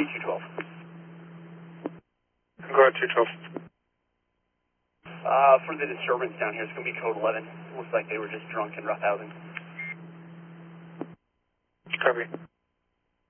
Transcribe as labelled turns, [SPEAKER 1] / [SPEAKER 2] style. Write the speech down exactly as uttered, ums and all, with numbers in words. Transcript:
[SPEAKER 1] two twelve.
[SPEAKER 2] Go ahead, two twelve.
[SPEAKER 1] Uh, for the disturbance down here, it's going to be code eleven. Looks like they were just drunk and roughhousing.
[SPEAKER 2] Copy.